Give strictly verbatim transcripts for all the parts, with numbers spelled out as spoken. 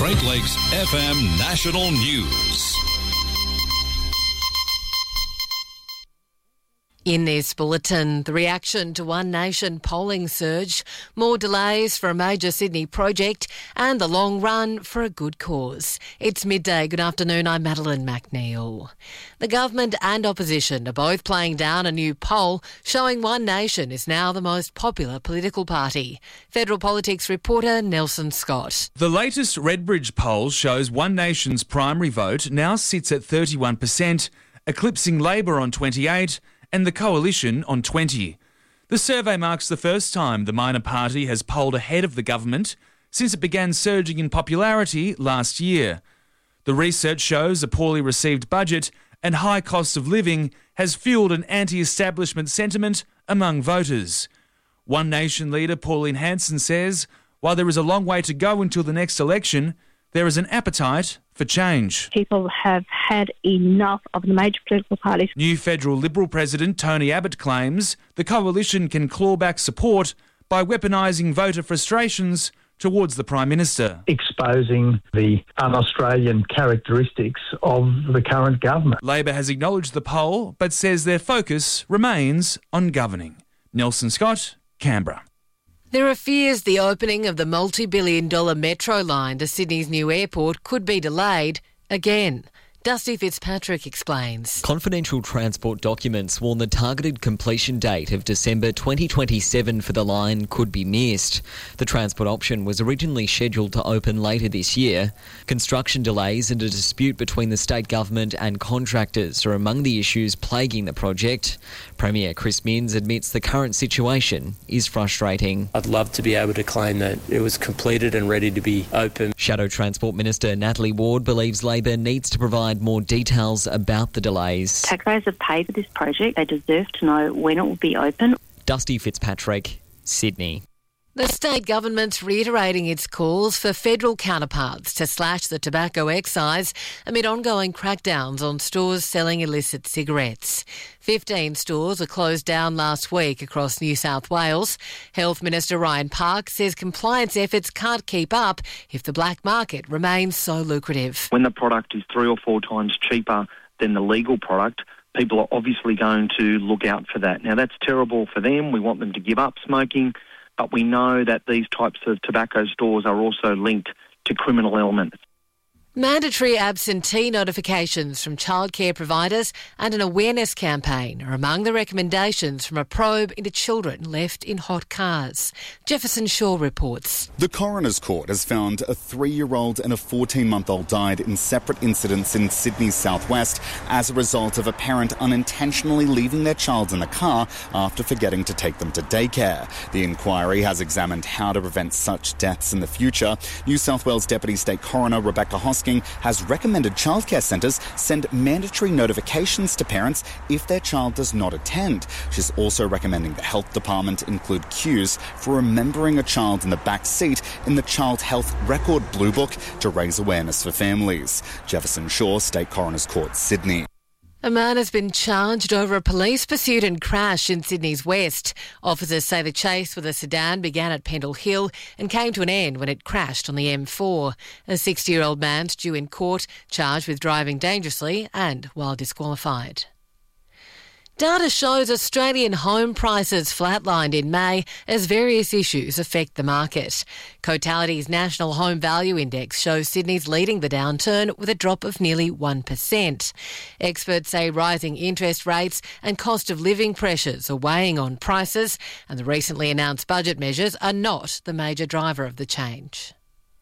Great Lakes F M National News. In this bulletin, the reaction to One Nation polling surge, more delays for a major Sydney project and the long run for a good cause. It's midday. Good afternoon, I'm Madeline McNeil. The government and opposition are both playing down a new poll showing One Nation is now the most popular political party. Federal Politics reporter Nelson Scott. The latest Redbridge poll shows One Nation's primary vote now sits at thirty-one percent, eclipsing Labor on twenty-eight and the Coalition on twenty. The survey marks the first time the minor party has polled ahead of the government since it began surging in popularity last year. The research shows a poorly received budget and high cost of living has fueled an anti-establishment sentiment among voters. One Nation leader Pauline Hanson says, while there is a long way to go until the next election, there is an appetite for change. People have had enough of the major political parties. New federal Liberal President Tony Abbott claims the Coalition can claw back support by weaponising voter frustrations towards the Prime Minister. Exposing the un-Australian characteristics of the current government. Labor has acknowledged the poll but says their focus remains on governing. Nelson Scott, Canberra. There are fears the opening of the multi-billion dollar metro line to Sydney's new airport could be delayed again. Dusty Fitzpatrick explains. Confidential transport documents warn the targeted completion date of December twenty twenty-seven for the line could be missed. The transport option was originally scheduled to open later this year. Construction delays and a dispute between the state government and contractors are among the issues plaguing the project. Premier Chris Minns admits the current situation is frustrating. I'd love to be able to claim that it was completed and ready to be open. Shadow Transport Minister Natalie Ward believes Labor needs to provide more details about the delays. Taxpayers have paid for this project. They deserve to know when it will be open. Dusty Fitzpatrick, Sydney. The state government's reiterating its calls for federal counterparts to slash the tobacco excise amid ongoing crackdowns on stores selling illicit cigarettes. Fifteen stores were closed down last week across New South Wales. Health Minister Ryan Park says compliance efforts can't keep up if the black market remains so lucrative. When the product is three or four times cheaper than the legal product, people are obviously going to look out for that. Now, that's terrible for them. We want them to give up smoking. But we know that these types of tobacco stores are also linked to criminal elements. Mandatory absentee notifications from childcare providers and an awareness campaign are among the recommendations from a probe into children left in hot cars. Jefferson Shaw reports. The Coroner's Court has found a three-year-old and a fourteen-month-old died in separate incidents in Sydney's southwest as a result of a parent unintentionally leaving their child in the car after forgetting to take them to daycare. The inquiry has examined how to prevent such deaths in the future. New South Wales Deputy State Coroner Rebecca Hosking has recommended childcare centres send mandatory notifications to parents if their child does not attend. She's also recommending the Health Department include cues for remembering a child in the back seat in the Child Health Record Blue Book to raise awareness for families. Jefferson Shaw, State Coroner's Court, Sydney. A man has been charged over a police pursuit and crash in Sydney's west. Officers say the chase with a sedan began at Pendle Hill and came to an end when it crashed on the M four. A sixty-year-old man's due in court, charged with driving dangerously and while disqualified. Data shows Australian home prices flatlined in May as various issues affect the market. Cotality's National Home Value Index shows Sydney's leading the downturn with a drop of nearly one percent. Experts say rising interest rates and cost of living pressures are weighing on prices, and the recently announced budget measures are not the major driver of the change.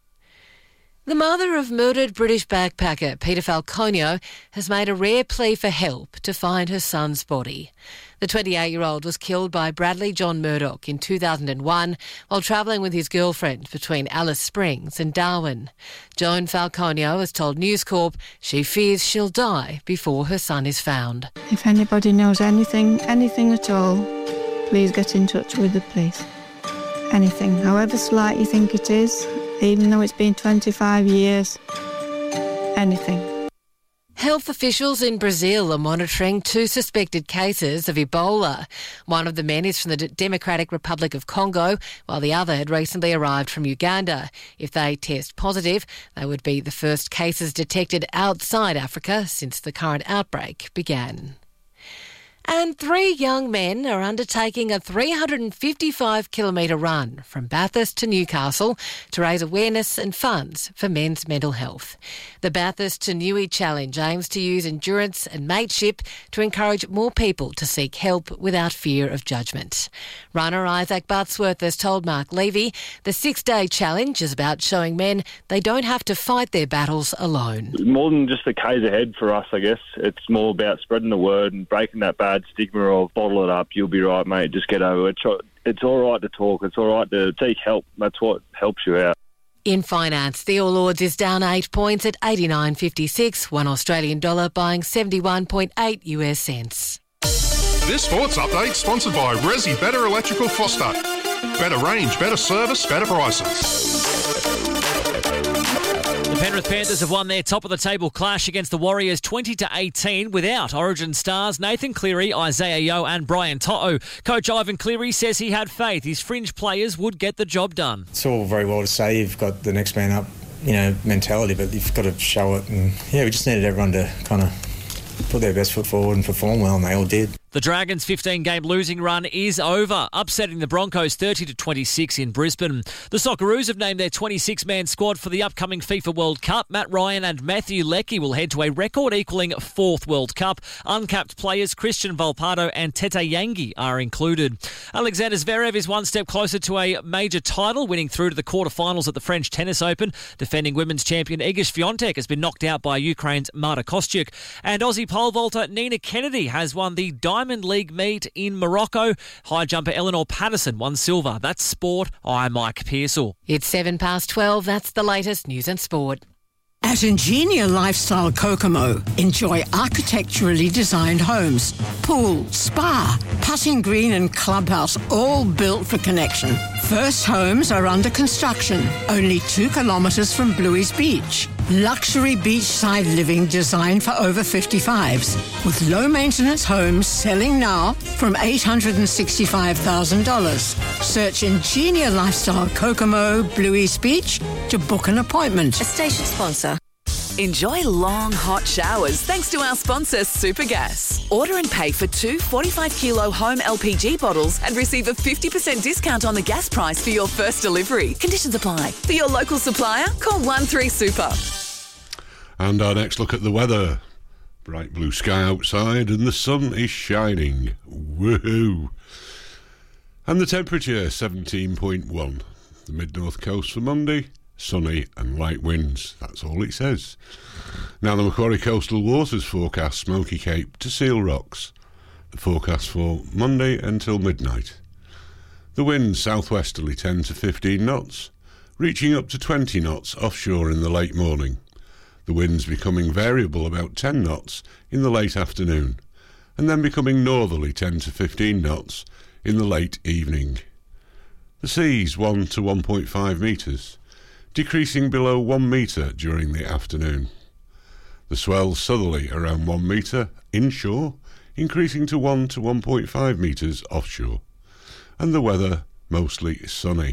The mother of murdered British backpacker Peter Falconio has made a rare plea for help to find her son's body. The twenty-eight-year-old was killed by Bradley John Murdoch in two thousand one while travelling with his girlfriend between Alice Springs and Darwin. Joan Falconio has told News Corp she fears she'll die before her son is found. If anybody knows anything, anything at all, please get in touch with the police. Anything, however slight you think it is, even though it's been twenty-five years, anything. Health officials in Brazil are monitoring two suspected cases of Ebola. One of the men is from the D- Democratic Republic of Congo, while the other had recently arrived from Uganda. If they test positive, they would be the first cases detected outside Africa since the current outbreak began. And three young men are undertaking a three hundred fifty-five kilometre run from Bathurst to Newcastle to raise awareness and funds for men's mental health. The Bathurst to Newey Challenge aims to use endurance and mateship to encourage more people to seek help without fear of judgment. Runner Isaac Buttsworth has told Mark Levy the six-day challenge is about showing men they don't have to fight their battles alone. More than just the K's ahead for us, I guess. It's more about spreading the word and breaking that bad stigma of bottle it up, you'll be right, mate, just get over it. It's all right to talk, it's all right to seek help. That's what helps you out. In finance, the All Ords is down eight points at eighty-nine fifty-six, one Australian dollar buying seventy-one point eight US cents. This sports update sponsored by Resi Better Electrical Foster. Better range, better service, better prices. The Penrith Panthers have won their top-of-the-table clash against the Warriors twenty to eighteen without Origin stars Nathan Cleary, Isaiah Yeo and Brian To'o. Coach Ivan Cleary says he had faith his fringe players would get the job done. It's all very well to say you've got the next man up, you know, mentality, but you've got to show it. And yeah, we just needed everyone to kind of put their best foot forward and perform well, and they all did. The Dragons' fifteen-game losing run is over, upsetting the Broncos thirty to twenty-six in Brisbane. The Socceroos have named their twenty-six man squad for the upcoming FIFA World Cup. Matt Ryan and Matthew Leckie will head to a record-equalling fourth World Cup. Uncapped players Christian Volpato and Tete Yangi are included. Alexander Zverev is one step closer to a major title, winning through to the quarterfinals at the French Tennis Open. Defending women's champion Iga Swiatek has been knocked out by Ukraine's Marta Kostyuk. And Aussie pole vaulter Nina Kennedy has won the Diamond League meet in Morocco. High jumper Eleanor Patterson won silver. That's sport. I'm Mike Pearsall. It's seven past twelve. That's the latest news and sport. At Ingenia Lifestyle Kokomo, enjoy architecturally designed homes, pool, spa, putting green and clubhouse, all built for connection. First homes are under construction, only two kilometres from Bluey's Beach. Luxury beachside living designed for over fifty-fives, with low-maintenance homes selling now from eight hundred sixty-five thousand dollars. Search Ingenia Lifestyle Kokomo, Bluey's Beach to book an appointment. A station sponsor. Enjoy long, hot showers thanks to our sponsor, Supergas. Order and pay for two forty-five kilo home L P G bottles and receive a fifty percent discount on the gas price for your first delivery. Conditions apply. For your local supplier, call one three super. And our next look at the weather. Bright blue sky outside and the sun is shining. Woohoo! And the temperature, seventeen point one. The mid-north coast for Monday, sunny and light winds. That's all it says. Now the Macquarie Coastal Waters forecast Smoky Cape to Seal Rocks. The forecast for Monday until midnight. The winds southwesterly ten to fifteen knots, reaching up to twenty knots offshore in the late morning. The winds becoming variable about ten knots in the late afternoon, and then becoming northerly ten to fifteen knots in the late evening. The seas one to one point five metres, decreasing below one metre during the afternoon. The swell southerly around one metre inshore, increasing to one to one point five metres offshore. And the weather mostly sunny.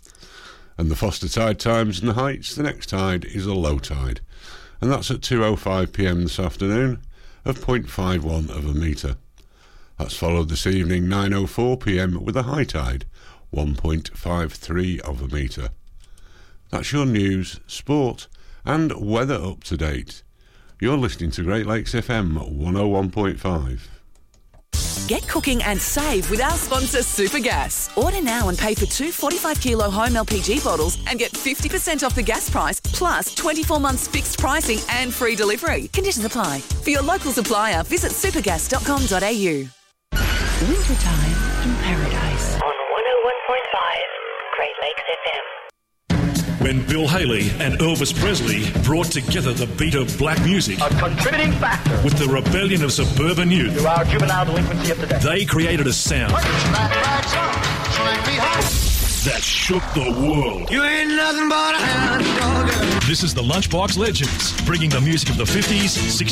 And the Foster tide times in the Heights, the next tide is a low tide, and that's at two oh five p m this afternoon of zero point five one of a metre. That's followed this evening nine oh four p m with a high tide, one point five three of a metre. That's your news, sport and weather up to date. You're listening to Great Lakes F M one oh one point five. Get cooking and save with our sponsor, Supergas. Order now and pay for two forty-five kilo home L P G bottles and get fifty percent off the gas price, plus twenty-four months fixed pricing and free delivery. Conditions apply. For your local supplier, visit supergas dot com dot a u. Wintertime in Paradise. On one oh one point five, Great Lakes F M. When Bill Haley and Elvis Presley brought together the beat of black music, a contributing factor, with the rebellion of suburban youth, to our juvenile delinquency of today, they created a sound that shook the world. You ain't nothing but a hound dog. This is the Lunchbox Legends, bringing the music of the fifties, sixties,